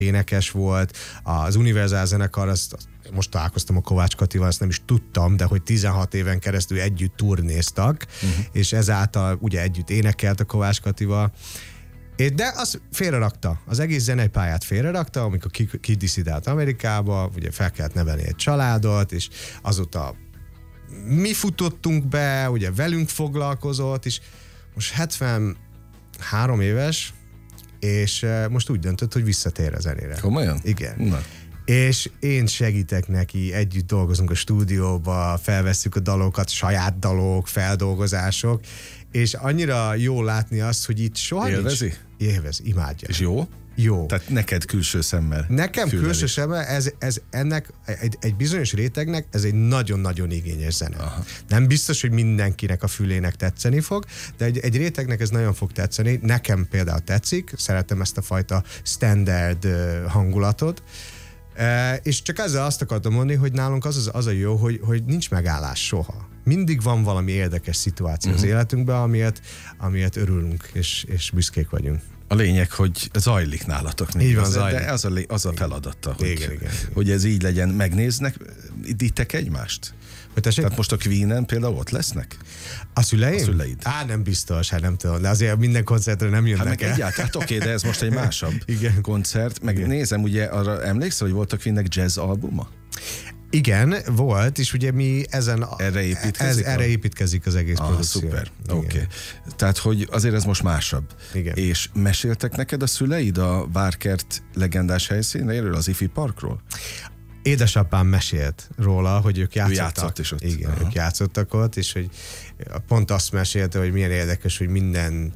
énekes volt, az Univerzál zenekar, azt most találkoztam a Kovács Katival, azt nem is tudtam, de hogy 16 éven keresztül együtt turnéztak, és ezáltal ugye együtt énekelt a Kovács Katival. De azt félrerakta, az egész zenei pályát félrerakta, amikor kidiszidált Amerikába, ugye fel kellett nevelni egy családot, és azóta mi futottunk be, ugye velünk foglalkozott, és most 73 éves, és most úgy döntött, hogy visszatér a zenére. Komolyan? Igen. Na. És én segítek neki, együtt dolgozunk a stúdióba, felvesszük a dalokat, saját dalok, feldolgozások, és annyira jó látni azt, hogy itt soha élvezi? nincs... Élvezi, imádja. És jó? Jó. Tehát neked külső szemmel. Nekem külső szemmel, ez ennek egy bizonyos rétegnek ez egy nagyon-nagyon igényes zene. Aha. Nem biztos, hogy mindenkinek a fülének tetszeni fog, de egy rétegnek ez nagyon fog tetszeni. Nekem például tetszik, szeretem ezt a fajta standard hangulatot, és csak ezzel azt akartam mondani, hogy nálunk az a jó, hogy nincs megállás soha. Mindig van valami érdekes szituáció az életünkben, amiért örülünk, és büszkék vagyunk. A lényeg, hogy zajlik nálatok. Így van, zajlik. De az a feladata, igen. hogy ez így legyen. Megnéznek ittek egymást? Tehát most a Queen-en például ott lesznek? A szüleim? A szüleid. Nem biztos, nem tudom, de azért minden koncertre nem jönnek el. Hát oké, de ez most egy másabb koncert. Meg nézem, ugye arra emlékszel, hogy volt a Queennek jazz albuma? Igen, volt, és ugye mi erre építkezik az egész produkció. Szuper, oké. Tehát, hogy azért ez most másabb. Igen. És meséltek neked a szüleid a Várkert legendás helyszínéről, az Ifi Parkról? Édesapám mesélt róla, hogy ők játszottak. Ő játszott is ott. Igen, ők játszottak ott, és hogy pont azt mesélte, hogy milyen érdekes, hogy minden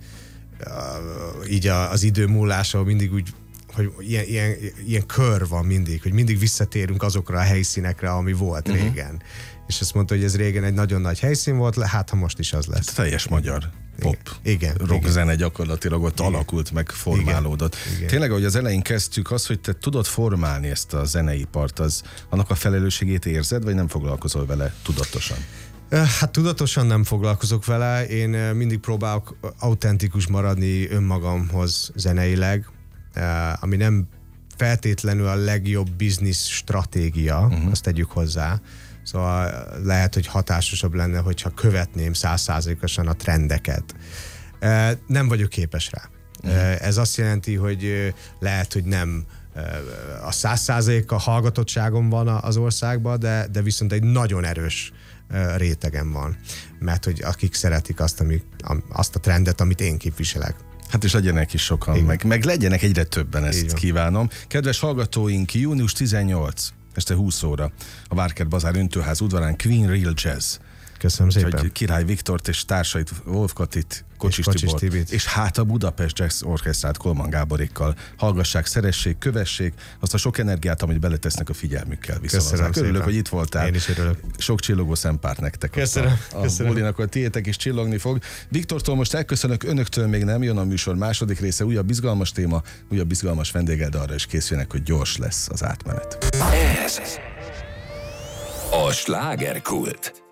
így az idő múlása mindig úgy, hogy ilyen kör van mindig, hogy mindig visszatérünk azokra a helyszínekre, ami volt régen. És azt mondta, hogy ez régen egy nagyon nagy helyszín volt, hát ha most is az lesz. Teljes magyar pop, rockzene gyakorlatilag ott alakult, meg formálódott. Igen. Tényleg, ahogy az elején kezdtük, az, hogy te tudod formálni ezt a zeneipart, annak a felelősségét érzed, vagy nem foglalkozol vele tudatosan? Hát tudatosan nem foglalkozok vele, én mindig próbálok autentikus maradni önmagamhoz zeneileg, ami nem feltétlenül a legjobb biznisz stratégia, azt tegyük hozzá. Szóval lehet, hogy hatásosabb lenne, hogyha követném 100%-osan a trendeket. Nem vagyok képes rá. Ez azt jelenti, hogy lehet, hogy nem a 100% a hallgatottságom van az országban, de viszont egy nagyon erős rétegem van. Mert hogy akik szeretik azt a trendet, amit én képviselek. Hát és legyenek is sokan, meg legyenek egyre többen, ezt kívánom. Kedves hallgatóink, június 18, este 20 óra, a Várkert Bazár Öntőház udvarán Queen Real Jazz. Köszönöm szépen. Úgyhogy Király Viktort és társait, Wolf Katit, Kocsis Tibort, és hát a Budapest Jazz Orchestrát Kolman Gáborikkal hallgassák, szeressék, kövessék azt a sok energiát, amit beletesznek a figyelmükkel. Köszönöm szépen. Örülök, hogy itt voltál. Én is örülök. Sok csillogó szempárt nektek. Köszönöm. A bulinak, a tiétek is csillogni fog. Viktortól most elköszönök, önöktől még nem, jön a műsor második része, újabb izgalmas téma, újabb izgalmas vendéggel, de arra is készüljenek, hogy gyors lesz az átmenet. Ez a slágerkult.